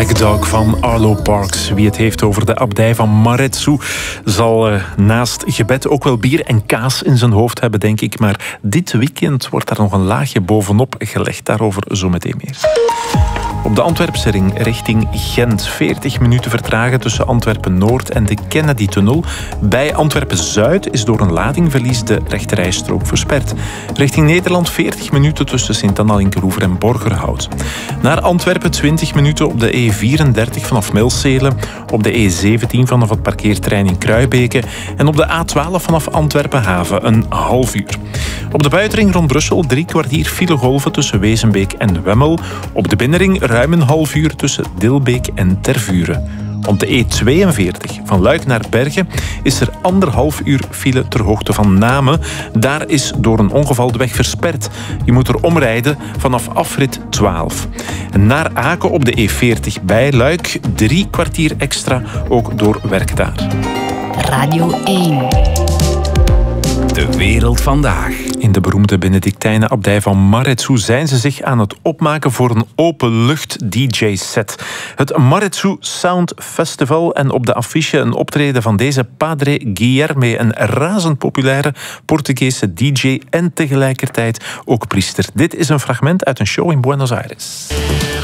Black Dog van Arlo Parks. Wie het heeft over de abdij van Maretsu zal naast gebed ook wel bier en kaas in zijn hoofd hebben, denk ik. Maar dit weekend wordt daar nog een laagje bovenop gelegd. Daarover zometeen meer. Op de Antwerpse ring richting Gent. 40 minuten vertragen tussen Antwerpen-Noord en de Kennedy-tunnel. Bij Antwerpen-Zuid is door een ladingverlies de rechterrijstrook versperd. Richting Nederland 40 minuten tussen Sint-Anna, Linkeroever en Borgerhout. Naar Antwerpen 20 minuten op de E34 vanaf Milsele. Op de E17 vanaf het parkeerterrein in Kruibeke. En op de A12 vanaf Antwerpen-Haven een half uur. Op de buitenring rond Brussel 3 kwartier filegolven tussen Wezenbeek en Wemmel. Op de binnenring ruim een half uur tussen Dilbeek en Tervuren. Op de E42 van Luik naar Bergen is er 1,5 uur file ter hoogte van Namen. Daar is door een ongeval de weg versperd. Je moet er omrijden vanaf afrit 12. En naar Aken op de E40 bij Luik 3 kwartier extra, ook door werk daar. Radio 1. De wereld vandaag. In de beroemde Benedictijnenabdij van Maretsu zijn ze zich aan het opmaken voor een openlucht DJ-set. Het Maretsu Sound Festival en op de affiche een optreden van deze Padre Guilherme, een razend populaire Portugese DJ en tegelijkertijd ook priester. Dit is een fragment uit een show in Buenos Aires.